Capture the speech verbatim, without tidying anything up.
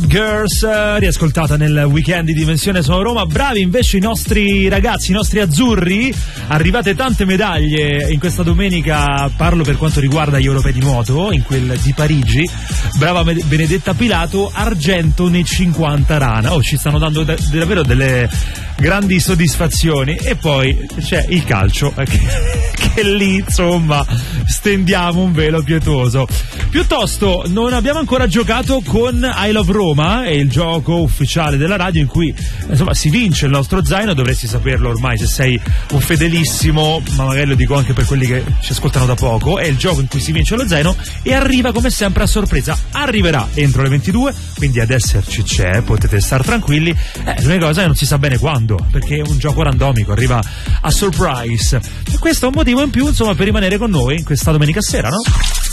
Girls, riascoltata nel weekend di Dimensione Sono Roma. Bravi invece i nostri ragazzi, i nostri azzurri, arrivate tante medaglie in questa domenica. Parlo per quanto riguarda gli europei di nuoto, in quel di Parigi. Brava Benedetta Pilato, argento nei cinquanta rana. Oh, ci stanno dando da- davvero delle grandi soddisfazioni. E poi c'è il calcio, che, che lì insomma stendiamo un velo pietoso. Piuttosto non abbiamo ancora giocato con I Love Roma, è il gioco ufficiale della radio in cui insomma si vince il nostro zaino. Dovresti saperlo ormai se sei un fedelissimo, ma magari lo dico anche per quelli che ci ascoltano da poco. È il gioco in cui si vince lo zaino e arriva come sempre a sorpresa. Arriverà entro le ventidue, quindi ad esserci c'è, potete star tranquilli. Eh, l'unica cosa è che non si sa bene quando, perché è un gioco randomico, arriva a surprise. E questo è un motivo in più insomma per rimanere con noi in questa domenica sera, no?